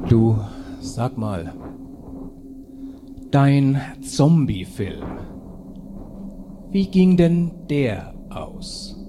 Du, sag mal, dein Zombie-Film, wie ging denn der aus?